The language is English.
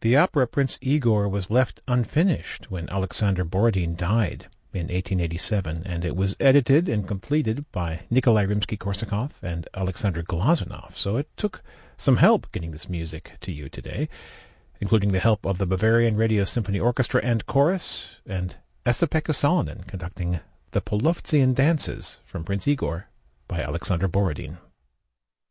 The opera Prince Igor was left unfinished when Alexander Borodin died in 1887, and it was edited and completed by Nikolai Rimsky-Korsakov and Alexander Glazunov, so it took some help getting this music to you today, including the help of the Bavarian Radio Symphony Orchestra and Chorus, and Esa-Pekka Salonen conducting the Polovtsian Dances from Prince Igor by Alexander Borodin.